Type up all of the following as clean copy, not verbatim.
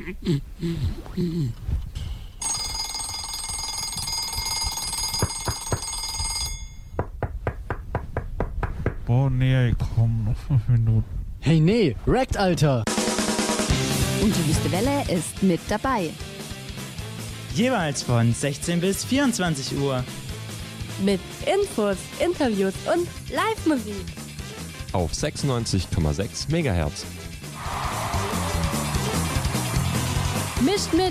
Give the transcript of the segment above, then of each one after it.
Boah, nee, komm, noch 5 Minuten. Hey, nee, Wrecked, Alter! Und die Wüste Welle ist mit dabei. Jeweils von 16 bis 24 Uhr. Mit Infos, Interviews und Live-Musik. Auf 96,6 MHz. Mischt mit!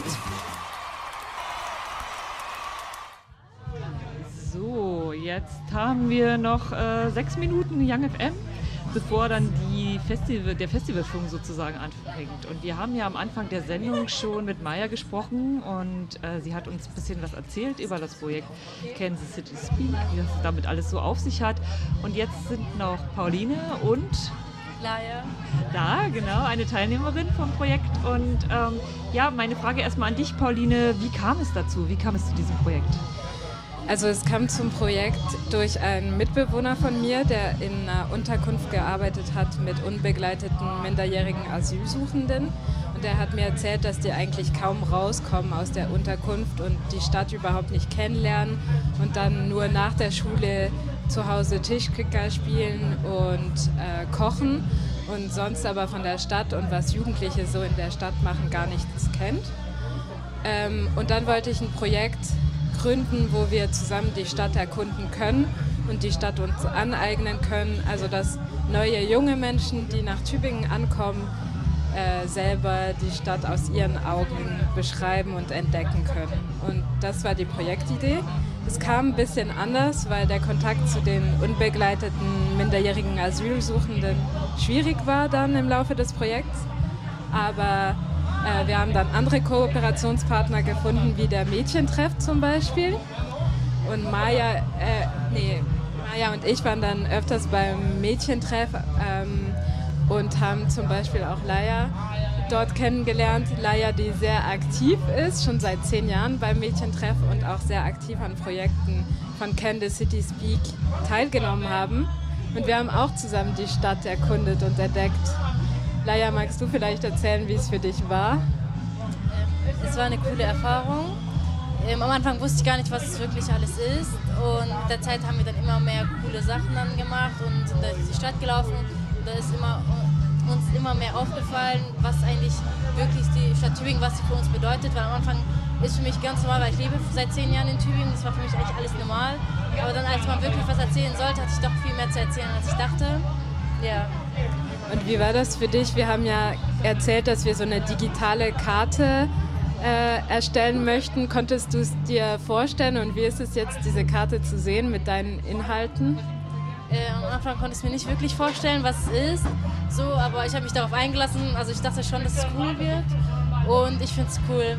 So, jetzt haben wir noch 6 Minuten Young FM, bevor dann der Festivalfunk sozusagen anfängt. Und wir haben ja am Anfang der Sendung schon mit Maya gesprochen und sie hat uns ein bisschen was erzählt über das Projekt Kansas City Speak, wie das damit alles so auf sich hat. Und jetzt sind noch Pauline und Laia. da, genau, eine Teilnehmerin vom Projekt. Und ja, meine Frage erstmal an dich, Pauline, wie kam es dazu? Wie kam es zu diesem Projekt? Also es kam zum Projekt durch einen Mitbewohner von mir, der in einer Unterkunft gearbeitet hat mit unbegleiteten minderjährigen Asylsuchenden. Und der hat mir erzählt, dass die eigentlich kaum rauskommen aus der Unterkunft und die Stadt überhaupt nicht kennenlernen und dann nur nach der Schule zu Hause Tischkicker spielen und kochen und sonst aber von der Stadt und was Jugendliche so in der Stadt machen gar nichts kennt. Und dann wollte ich ein Projekt gründen, wo wir zusammen die Stadt erkunden können und die Stadt uns aneignen können. Also dass neue junge Menschen, die nach Tübingen ankommen, selber die Stadt aus ihren Augen beschreiben und entdecken können. Und das war die Projektidee. Es kam ein bisschen anders, weil der Kontakt zu den unbegleiteten minderjährigen Asylsuchenden schwierig war dann im Laufe des Projekts. Aber wir haben dann andere Kooperationspartner gefunden, wie der Mädchentreff zum Beispiel. Und Maya und ich waren dann öfters beim Mädchentreff und haben zum Beispiel auch Laia dort kennengelernt. Laia, die sehr aktiv ist, schon seit 10 Jahren beim Mädchentreff und auch sehr aktiv an Projekten von Kansas City Speak teilgenommen haben. Und wir haben auch zusammen die Stadt erkundet und entdeckt. Laia, magst du vielleicht erzählen, wie es für dich war? Es war eine coole Erfahrung. Am Anfang wusste ich gar nicht, was es wirklich alles ist. Und mit der Zeit haben wir dann immer mehr coole Sachen dann gemacht und sind durch die Stadt gelaufen. Und da ist uns immer mehr aufgefallen, was eigentlich wirklich die Stadt Tübingen, was sie für uns bedeutet. Weil am Anfang ist für mich ganz normal, weil ich lebe seit 10 Jahren in Tübingen. Das war für mich eigentlich alles normal. Aber dann, als man wirklich was erzählen sollte, hatte ich doch viel mehr zu erzählen, als ich dachte. Ja. Und wie war das für dich? Wir haben ja erzählt, dass wir so eine digitale Karte erstellen möchten. Konntest du es dir vorstellen und wie ist es jetzt, diese Karte zu sehen mit deinen Inhalten? Am Anfang konnte ich es mir nicht wirklich vorstellen, was es ist, so, aber ich habe mich darauf eingelassen. Also ich dachte schon, dass es cool wird und ich finde es cool.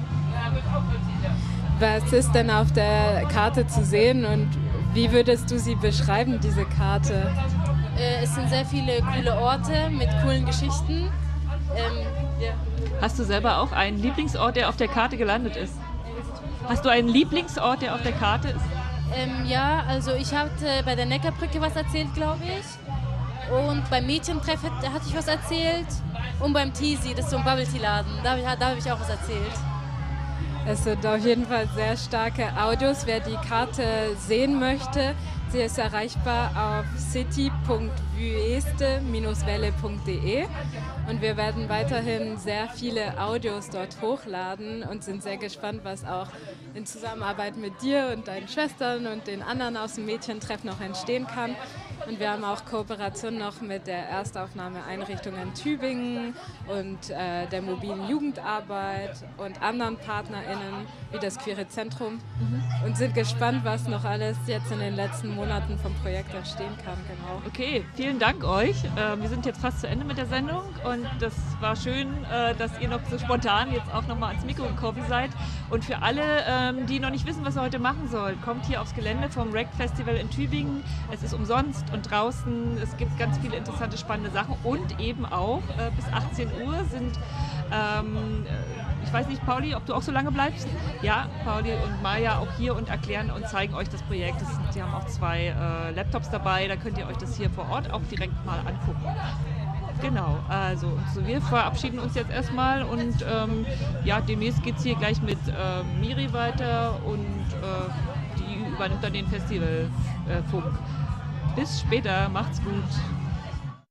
Was ist denn auf der Karte zu sehen und wie würdest du sie beschreiben, diese Karte? Es sind sehr viele coole Orte mit coolen Geschichten. Ja. Hast du selber auch einen Lieblingsort, der auf der Karte gelandet ist? Hast du einen Lieblingsort, der auf der Karte ist? Ja, also ich hatte bei der Neckarbrücke was erzählt, glaube ich. Und beim Mädchentreff hatte ich was erzählt. Und beim Teasy, das ist so ein Bubble-Tea-Laden, da hab ich auch was erzählt. Es sind auf jeden Fall sehr starke Audios. Wer die Karte sehen möchte, sie ist erreichbar auf city.vueste-welle.de und wir werden weiterhin sehr viele Audios dort hochladen und sind sehr gespannt, was auch in Zusammenarbeit mit dir und deinen Schwestern und den anderen aus dem Mädchentreff noch entstehen kann. Und wir haben auch Kooperation noch mit der Erstaufnahmeeinrichtung in Tübingen und der mobilen Jugendarbeit und anderen PartnerInnen wie das Queere Zentrum und sind gespannt, was noch alles jetzt in den letzten Monaten vom Projekt entstehen kann. Genau. Okay, vielen Dank euch. Wir sind jetzt fast zu Ende mit der Sendung und das war schön, dass ihr noch so spontan jetzt auch nochmal ans Mikro gekommen seid. Und für alle, die noch nicht wissen, was ihr heute machen sollt, kommt hier aufs Gelände vom Wrecked Festival in Tübingen. Es ist umsonst und draußen, es gibt ganz viele interessante, spannende Sachen und eben auch bis 18 Uhr sind, ich weiß nicht, Pauli, ob du auch so lange bleibst? Ja, Pauli und Maya auch hier und erklären und zeigen euch das Projekt. Sie haben auch 2 Laptops dabei, da könnt ihr euch das hier vor Ort auch direkt mal angucken. Genau, also wir verabschieden uns jetzt erstmal und demnächst geht es hier gleich mit Miri weiter und die übernimmt dann den Festivalfunk. Bis später, macht's gut.